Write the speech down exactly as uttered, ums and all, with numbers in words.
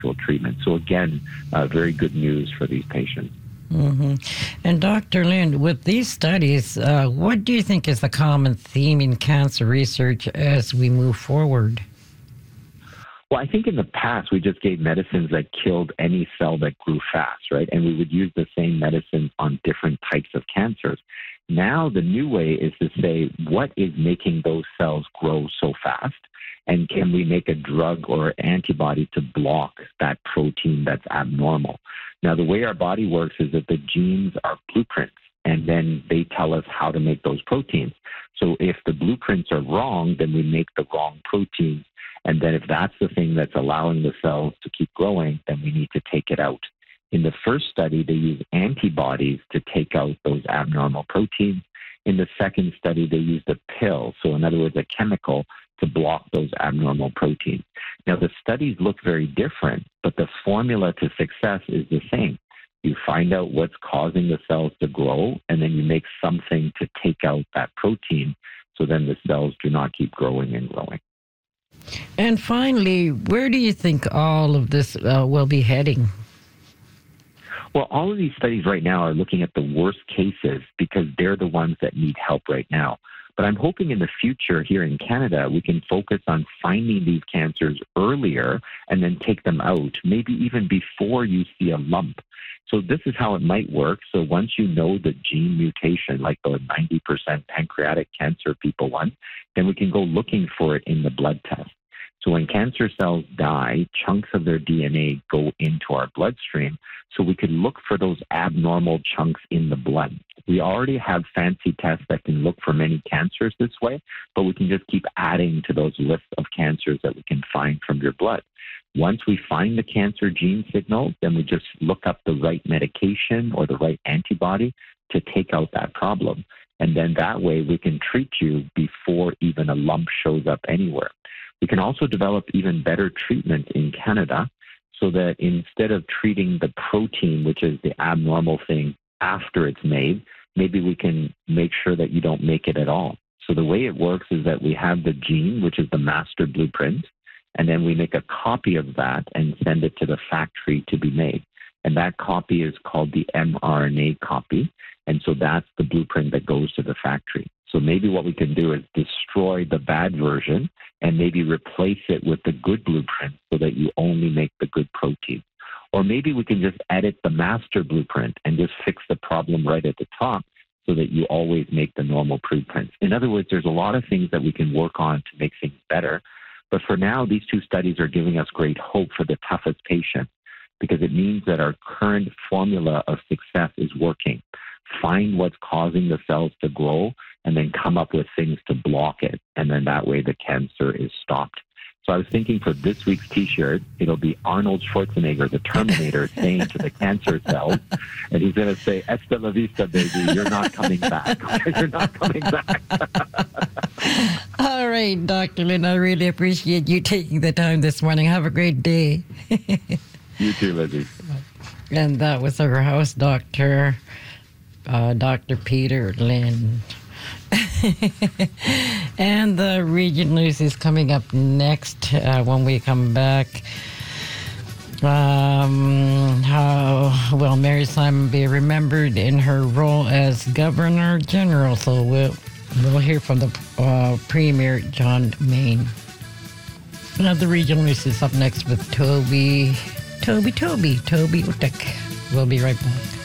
actual treatment. So again, uh, very good news for these patients. Mm-hmm. And Doctor Lind, with these studies, uh, what do you think is the common theme in cancer research as we move forward? Well, I think in the past, we just gave medicines that killed any cell that grew fast, right? And we would use the same medicine on different types of cancers. Now, the new way is to say, what is making those cells grow so fast? And can we make a drug or antibody to block that protein that's abnormal? Now, the way our body works is that the genes are blueprints, and then they tell us how to make those proteins. So if the blueprints are wrong, then we make the wrong proteins. And then if that's the thing that's allowing the cells to keep growing, then we need to take it out. In the first study, they used antibodies to take out those abnormal proteins. In the second study, they used a pill, so in other words, a chemical, to block those abnormal proteins. Now, the studies look very different, but the formula to success is the same. You find out what's causing the cells to grow, and then you make something to take out that protein, so then the cells do not keep growing and growing. And finally, where do you think all of this uh, will be heading? Well, all of these studies right now are looking at the worst cases because they're the ones that need help right now. But I'm hoping in the future here in Canada, we can focus on finding these cancers earlier and then take them out, maybe even before you see a lump. So this is how it might work. So once you know the gene mutation, like the ninety percent pancreatic cancer people one, then we can go looking for it in the blood test. So when cancer cells die, chunks of their D N A go into our bloodstream, so we could look for those abnormal chunks in the blood. We already have fancy tests that can look for many cancers this way, but we can just keep adding to those lists of cancers that we can find from your blood. Once we find the cancer gene signal, then we just look up the right medication or the right antibody to take out that problem. And then that way we can treat you before even a lump shows up anywhere. We can also develop even better treatment in Canada so that instead of treating the protein, which is the abnormal thing, after it's made, maybe we can make sure that you don't make it at all. So the way it works is that we have the gene, which is the master blueprint, and then we make a copy of that and send it to the factory to be made. And that copy is called the mRNA copy. And so that's the blueprint that goes to the factory. So maybe what we can do is destroy the bad version and maybe replace it with the good blueprint so that you only make the good protein. Or maybe we can just edit the master blueprint and just fix the problem right at the top so that you always make the normal blueprints. In other words, there's a lot of things that we can work on to make things better. But for now, these two studies are giving us great hope for the toughest patients because it means that our current formula of success is working. Find what's causing the cells to grow and then come up with things to block it. And then that way the cancer is stopped. So I was thinking for this week's T-shirt, it'll be Arnold Schwarzenegger, the Terminator, saying to the cancer cells, and he's going to say, "Hasta la vista, baby, you're not coming back. You're not coming back." All right, Doctor Lind, I really appreciate you taking the time this morning. Have a great day. You too, Lizzie. And that was our house doctor, uh, Doctor Peter Lind. And the region news is coming up next uh, when we come back. Um, how will Mary Simon be remembered in her role as Governor General? So we'll, we'll hear from the uh, Premier John Mayne. Now the regional news is up next with Toby, Toby, Toby, Toby Utek. We'll be right back.